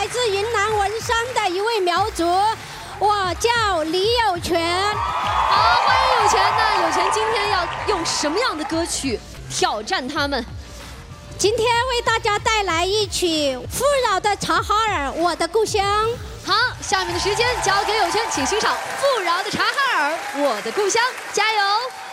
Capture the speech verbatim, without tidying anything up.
来自云南文山的一位苗族，我叫李有权。 好，欢迎有权。那有权今天要用什么样的歌曲挑战他们？ 今天为大家带来一曲《富饶的察哈尔，我的故乡》。 好，下面的时间交给有权，请欣赏《富饶的察哈尔，我的故乡》，加油！